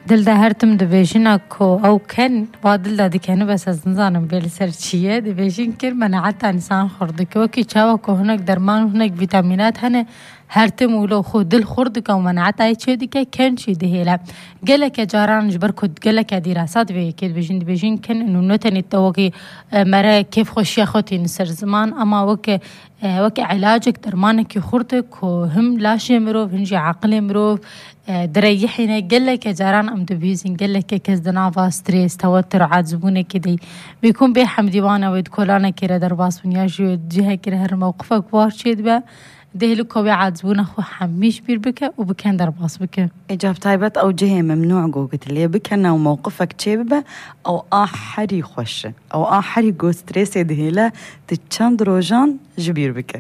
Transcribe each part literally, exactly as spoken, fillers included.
دل ده هرتم دبیشن کو او کن با دل ده دیکنه بس از نزانم بیل سر چیه دبیشن کر مناعت انسان خورده که وکی چاوا که هنگ درمان هنگ ویتامینات هنه هرتم ولو خود دل خورده که مناعت ای چه دیگه کن چی دهیلا گله که جاران جبر کد گله که دراسات وی که دبیشن دبیشن کن انو نتنی توقی مرا کیف خوشی خودی نسر زمان اما وک وک علاجك درمانك خورده که هم لاشه مروف هنجي عقل مروف دريحينا قال لك جاران ام دبيزين قال لك كزدنافا ستريس توتر عازبونه كدي بيكون بيحم ديوانا ويد كولانا كيرا درباس بنياجو جهه كيرا هر موقفك وارشيد با دهلو بي عازبونه خو حميش بير بك وبكان درباس بك اجاب تايبت او جهه ممنوع قلت لي بكنا وموقفك تشيبه او احري خوش او احري جو ستريس دهلا تشاندروجان جبير بك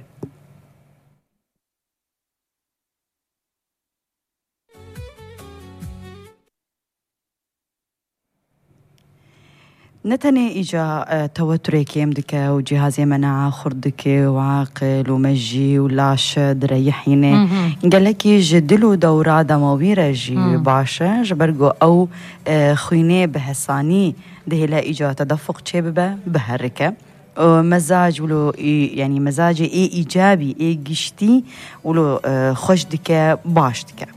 نتني إجا توترك يمدك وجهاز مناعة خردك وعاقل ومجي ولاش دريحيني قال لك يجدلوا دورة دموية جي باشا جبرجو أو خيني بحساني ده لا إجا تدفق شبه بهركة مزاج ولو يعني مزاج إيه إيجابي إيه جشتي ولو خوش دك باش دك